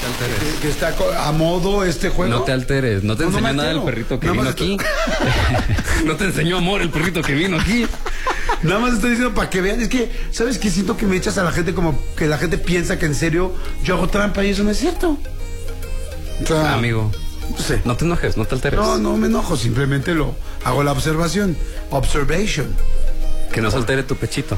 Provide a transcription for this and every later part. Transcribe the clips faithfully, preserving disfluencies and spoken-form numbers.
alteres. Que, que está a modo este juego. No te alteres, no te no, enseñó no nada el perrito que nada vino aquí. No te enseñó amor el perrito que vino aquí. Nada más estoy diciendo para que vean. Es que, ¿sabes qué? Siento que me echas a la gente como que la gente piensa que en serio yo hago trampa y eso no es cierto. O sea, amigo, no sé. No te enojes, no te alteres. No, no me enojo, simplemente lo hago la observación. Observation. Que no se altere tu pechito.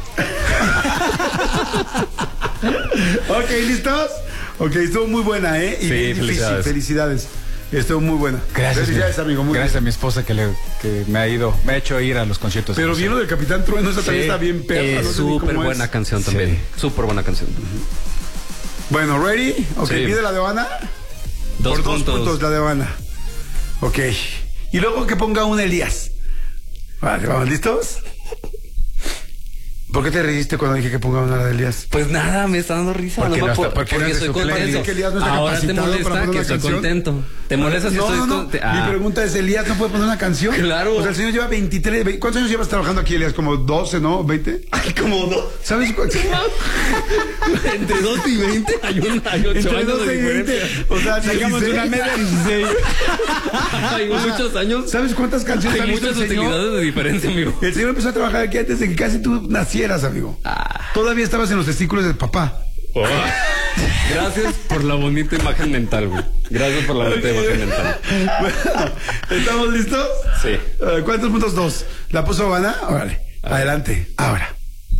Ok, ¿listos? Ok, estuvo muy buena, ¿eh? Y sí, bien difícil. Felicidades. Felicidades. Estuvo muy buena. Gracias. Felicidades, amigo. Muy gracias bien. a mi esposa que, le, que me ha ido, me ha hecho ir a los conciertos. Pero bien lo del Capitán Trueno, esa sí, también está bien perra. Es no súper buena es. canción también. Sí. Súper buena canción. Uh-huh. Bueno, ¿ready? Ok, sí. Pide la de Habana. Dos Por puntos. dos puntos la de Habana. Ok. Y luego que ponga un Elías. Vale, vamos, ¿listos? ¿Por qué te reíste cuando dije que ponga una de Elías? Pues nada, me está dando risa. Porque, no no por, está, porque, porque soy contento. Que Elías no está Ahora te molesta que estoy contento. ¿Te molesta si no, estoy no, no. contento? Ah. Mi pregunta es, ¿Elías no puede poner una canción? Claro. O sea, el señor lleva veintitrés... veinte, ¿cuántos años llevas trabajando aquí, Elías? ¿Como doce, no? ¿veinte? Ay, como dos. ¿Sabes cuánto? Entre doce y veinte hay, un, hay ocho Entre años doce de y veinte. O sea, sacamos una media dieciséis. Hay o sea, muchos años. ¿Sabes cuántas canciones hay muchas utilidades de diferencia, amigo? El señor empezó a trabajar aquí antes de que casi tú nacieras, amigo. Ah. Todavía estabas en los testículos del papá. Oh. Gracias por la bonita imagen mental, güey. Gracias por la bonita okay. imagen mental. Bueno, ¿estamos listos? Sí. Uh, ¿Cuántos puntos? Dos. ¿La puso Habana? Órale. Ah. Adelante. Ahora.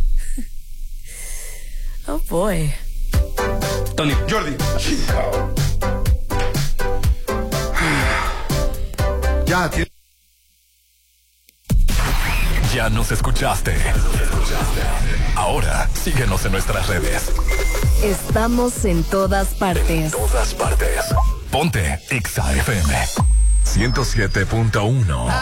Oh, boy. Tony. Jordi. Ya, tío. Ya nos escuchaste. Ahora síguenos en nuestras redes. Estamos en todas partes. En todas partes. Ponte Exa F M ciento siete punto uno.